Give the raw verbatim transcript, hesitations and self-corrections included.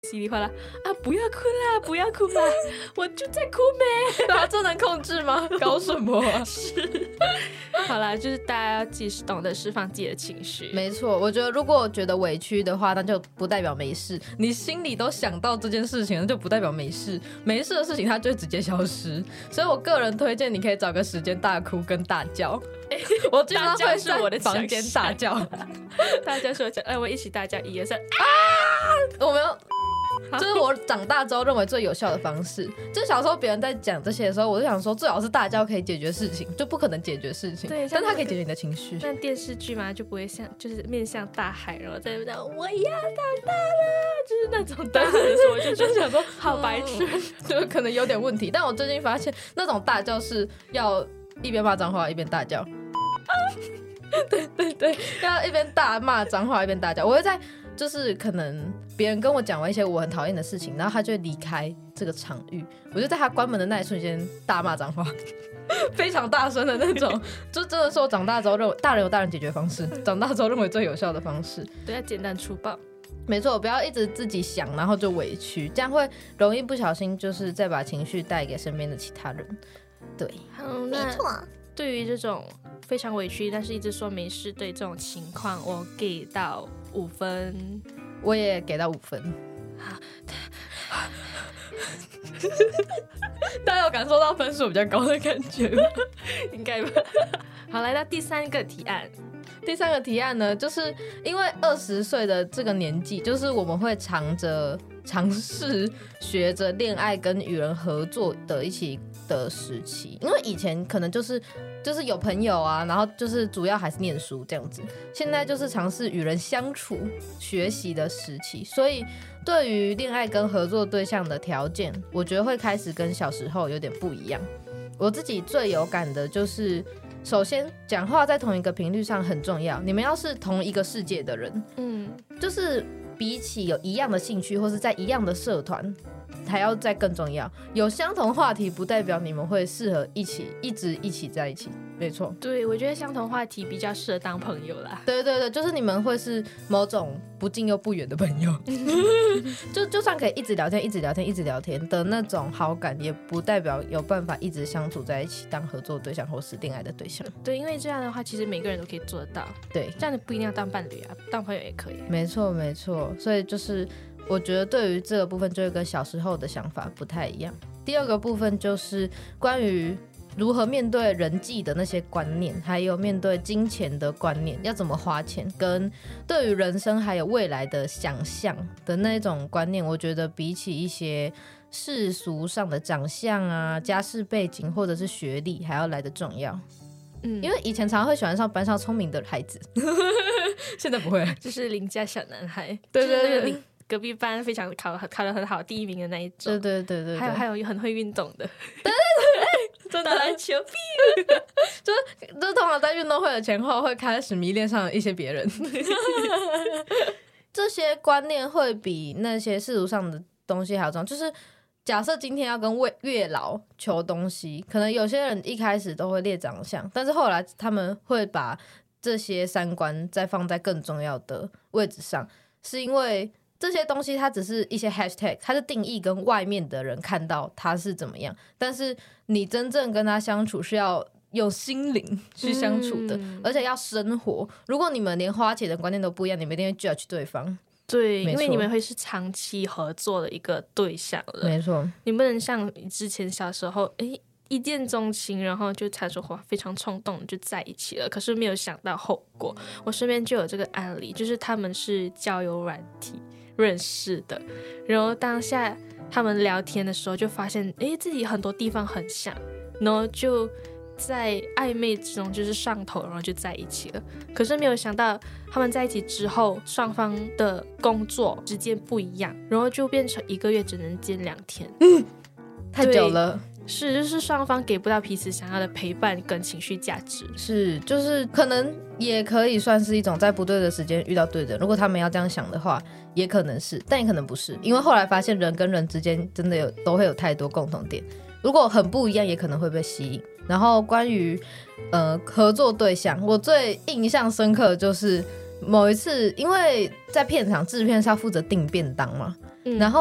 稀里哗啦啊！不要哭啦，不要哭啦，我就在哭咩？ 啊，这能控制吗？搞什么啊？ 是，好啦，就是大家要自己懂得释放自己的情绪。 没错，我觉得如果觉得委屈的话，那就不代表没事。你心里都想到这件事情，那就不代表没事。没事的事情它就会直接消失。所以我个人推荐你可以找个时间大哭跟大叫。我经常会在房间大叫， 大家说哎，我一起大叫一二三啊！ 我们要。这是我长大之后认为最有效的方式。就小时候别人在讲这些的时候，我就想说，最好是大叫可以解决事情，就不可能解决事情。 对， 但它可以解决你的情绪。 但电视剧嘛，就不会像就是面向大海，然后在那讲我要长大了，就是那种大喊的时候，我就就想说好白痴， 就可能有点问题。但我最近发现，那种大叫是要一边骂脏话一边大叫。对对对，要一边大骂脏话一边大叫。我会在。就是可能别人跟我讲完一些我很讨厌的事情，然后他就会离开这个场域，我就在他关门的那一瞬间大骂脏话，非常大声的那种。就真的是我长大之后认为大人有大人解决方式，长大之后认为最有效的方式。 对，要简单粗暴。 没错，不要一直自己想，然后就委屈，这样会容易不小心就是再把情绪带给身边的其他人。对， 嗯，没错。对于这种非常委屈但是一直说没事对这种情况，我给到五分。 我也给到五分。大家有感受到分数比较高的感觉吗？ 应该吧。好，来到第三个提案。 第三个提案呢，就是因为二十岁的这个年纪，就是我们会尝着尝试学着恋爱跟与人合作的一起的时期。因为以前可能就是就是有朋友啊，然后就是主要还是念书这样子，现在就是尝试与人相处学习的时期，所以对于恋爱跟合作对象的条件，我觉得会开始跟小时候有点不一样。我自己最有感的就是首先讲话在同一个频率上很重要，你们要是同一个世界的人，嗯，就是比起有一样的兴趣或是在一样的社团还要再更重要。有相同话题不代表你们会适合一起一直一起在一起。没错， 对，我觉得相同话题比较适合当朋友啦。 对对对，就是你们会是某种不近又不远的朋友。就就算可以一直聊天一直聊天一直聊天的那种好感，也不代表有办法一直相处在一起当合作对象或是恋爱的对象。 对，因为这样的话其实每个人都可以做得到。 对， 这样的不一定要当伴侣啊，当朋友也可以。 没错没错，所以就是我觉得对于这个部分就会跟小时候的想法不太一样。第二个部分就是关于如何面对人际的那些观念，还有面对金钱的观念，要怎么花钱，跟对于人生还有未来的想象的那种观念，我觉得比起一些世俗上的长相啊、家世背景或者是学历还要来得重要。嗯，因为以前常常会喜欢上班上聪明的孩子，现在不会， 就是邻家小男孩。 对对对， 隔壁班非常考考得很好第一名的那一种。 对对对 对, 对， 还有还有很会运动的。 对对对，真的打篮球屁就是就是通常在运动会的前後会开始迷恋上一些别人。这些观念会比那些世俗上的东西还要重要。就是假设今天要跟月老求东西，可能有些人一开始都会列长相，但是后来他们会把这些三观再放在更重要的位置上，是因为这些东西它只是一些 hashtag， 它是定义跟外面的人看到它是怎么样，但是你真正跟他相处是要用心灵去相处的、嗯、而且要生活。如果你们连花钱的观念都不一样，你们一定会 judge 对方。 对，因为你们会是长期合作的一个对象了。 没错， 你不能像之前小时候诶一见钟情，然后就才说话非常冲动就在一起了，可是没有想到后果。我身边就有这个案例，就是他们是交友软体认识的，然后当下他们聊天的时候就发现诶自己很多地方很像，然后就在暧昧之中就是上头，然后就在一起了。可是没有想到他们在一起之后，双方的工作之间不一样，然后就变成一个月只能见两天。 嗯，太久了。 是，就是双方给不到彼此想要的陪伴跟情绪价值。 是，就是可能也可以算是一种在不对的时间遇到对的人。如果他们要这样想的话，也可能是，但也可能不是，因为后来发现人跟人之间真的有都会有太多共同点，如果很不一样也可能会被吸引。然后关于呃合作对象，我最印象深刻的就是某一次，因为在片场制片是要负责订便当嘛， 嗯然后